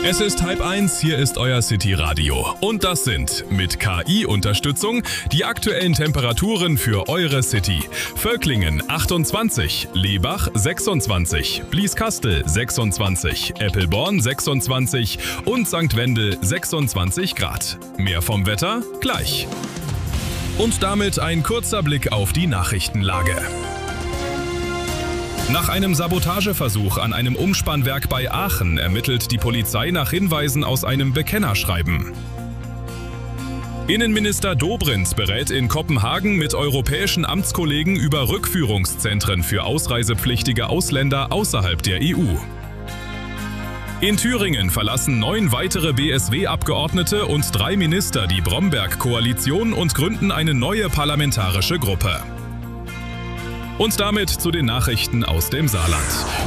Es ist 12:30, hier ist euer City Radio. Und das sind mit KI-Unterstützung die aktuellen Temperaturen für eure City. Völklingen 28, Lebach 26, Blieskastel 26, Eppelborn 26 und St. Wendel 26 Grad. Mehr vom Wetter gleich. Und damit ein kurzer Blick auf die Nachrichtenlage. Nach einem Sabotageversuch an einem Umspannwerk bei Aachen ermittelt die Polizei nach Hinweisen aus einem Bekennerschreiben. Innenminister Dobrindt berät in Kopenhagen mit europäischen Amtskollegen über Rückführungszentren für ausreisepflichtige Ausländer außerhalb der EU. In Thüringen verlassen 9 weitere BSW-Abgeordnete und 3 Minister die Bromberg-Koalition und gründen eine neue parlamentarische Gruppe. Und damit zu den Nachrichten aus dem Saarland.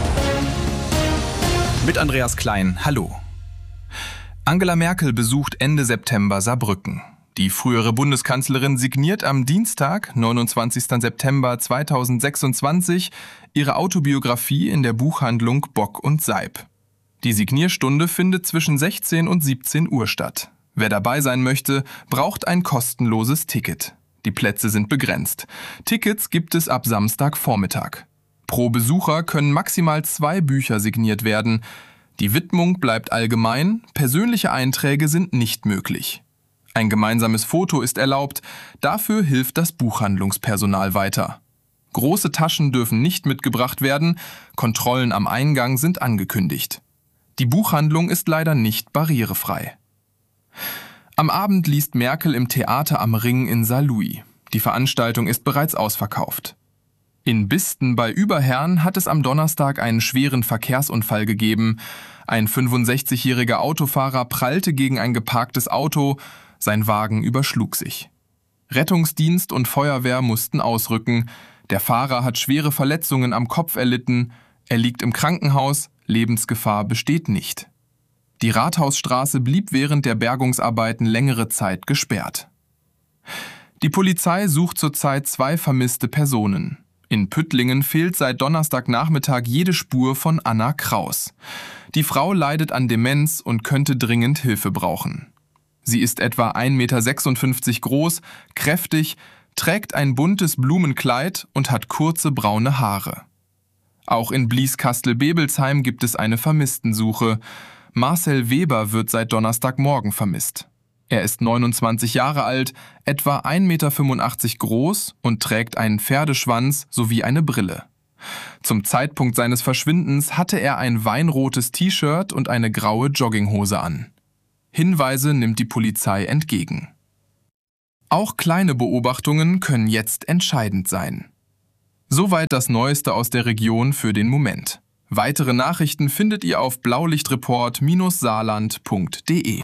Mit Andreas Klein, hallo. Angela Merkel besucht Ende September Saarbrücken. Die frühere Bundeskanzlerin signiert am Dienstag, 29. September 2026, ihre Autobiografie in der Buchhandlung Bock und Seib. Die Signierstunde findet zwischen 16 und 17 Uhr statt. Wer dabei sein möchte, braucht ein kostenloses Ticket. Die Plätze sind begrenzt. Tickets gibt es ab Samstagvormittag. Pro Besucher können maximal 2 Bücher signiert werden. Die Widmung bleibt allgemein, persönliche Einträge sind nicht möglich. Ein gemeinsames Foto ist erlaubt, dafür hilft das Buchhandlungspersonal weiter. Große Taschen dürfen nicht mitgebracht werden, Kontrollen am Eingang sind angekündigt. Die Buchhandlung ist leider nicht barrierefrei. Am Abend liest Merkel im Theater am Ring in Saarlouis. Die Veranstaltung ist bereits ausverkauft. In Bisten bei Überherrn hat es am Donnerstag einen schweren Verkehrsunfall gegeben. Ein 65-jähriger Autofahrer prallte gegen ein geparktes Auto, sein Wagen überschlug sich. Rettungsdienst und Feuerwehr mussten ausrücken. Der Fahrer hat schwere Verletzungen am Kopf erlitten. Er liegt im Krankenhaus, Lebensgefahr besteht nicht. Die Rathausstraße blieb während der Bergungsarbeiten längere Zeit gesperrt. Die Polizei sucht zurzeit 2 vermisste Personen. In Püttlingen fehlt seit Donnerstagnachmittag jede Spur von Anna Kraus. Die Frau leidet an Demenz und könnte dringend Hilfe brauchen. Sie ist etwa 1,56 Meter groß, kräftig, trägt ein buntes Blumenkleid und hat kurze braune Haare. Auch in Blieskastel-Bebelsheim gibt es eine Vermisstensuche. Marcel Weber wird seit Donnerstagmorgen vermisst. Er ist 29 Jahre alt, etwa 1,85 Meter groß und trägt einen Pferdeschwanz sowie eine Brille. Zum Zeitpunkt seines Verschwindens hatte er ein weinrotes T-Shirt und eine graue Jogginghose an. Hinweise nimmt die Polizei entgegen. Auch kleine Beobachtungen können jetzt entscheidend sein. Soweit das Neueste aus der Region für den Moment. Weitere Nachrichten findet ihr auf blaulichtreport-saarland.de.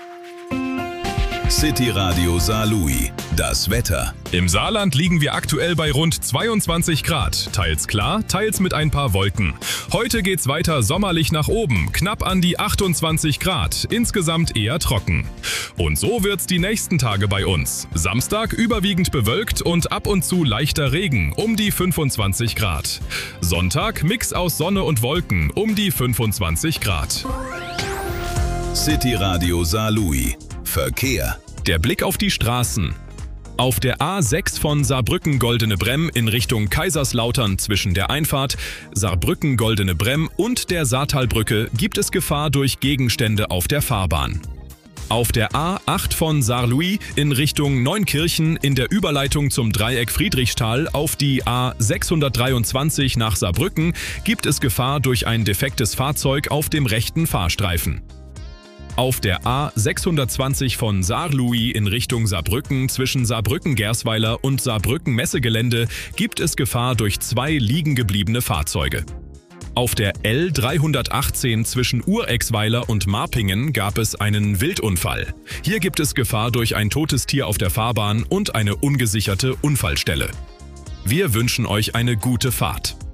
City Radio Saarlouis. Das Wetter. Im Saarland liegen wir aktuell bei rund 22 Grad. Teils klar, teils mit ein paar Wolken. Heute geht's weiter sommerlich nach oben, knapp an die 28 Grad, insgesamt eher trocken. Und so wird's die nächsten Tage bei uns. Samstag überwiegend bewölkt und ab und zu leichter Regen, um die 25 Grad. Sonntag Mix aus Sonne und Wolken, um die 25 Grad. City Radio Saarlouis. Verkehr. Der Blick auf die Straßen. Auf der A6 von Saarbrücken-Goldene Bremm in Richtung Kaiserslautern zwischen der Einfahrt Saarbrücken-Goldene Bremm und der Saartalbrücke gibt es Gefahr durch Gegenstände auf der Fahrbahn. Auf der A8 von Saarlouis in Richtung Neunkirchen in der Überleitung zum Dreieck Friedrichsthal auf die A623 nach Saarbrücken gibt es Gefahr durch ein defektes Fahrzeug auf dem rechten Fahrstreifen. Auf der A620 von Saarlouis in Richtung Saarbrücken zwischen Saarbrücken-Gersweiler und Saarbrücken-Messegelände gibt es Gefahr durch 2 liegen gebliebene Fahrzeuge. Auf der L318 zwischen Urexweiler und Marpingen gab es einen Wildunfall. Hier gibt es Gefahr durch ein totes Tier auf der Fahrbahn und eine ungesicherte Unfallstelle. Wir wünschen euch eine gute Fahrt.